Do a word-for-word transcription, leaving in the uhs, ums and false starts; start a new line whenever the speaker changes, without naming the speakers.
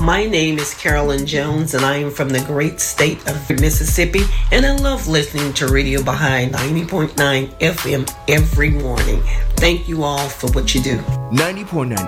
My name is Carolyn Jones, and I am from the great state of Mississippi, and I love listening to Radio Baha'i ninety point nine F M every morning. Thank you all for what you do.
ninety point nine